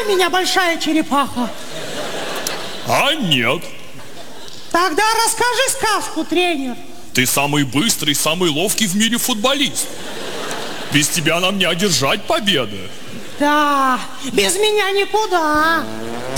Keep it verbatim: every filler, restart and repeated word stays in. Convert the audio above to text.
меня большая черепаха? А нет. Тогда расскажи сказку, тренер. Ты самый быстрый, самый ловкий в мире футболист. Без тебя нам не одержать победы. Да, без меня никуда.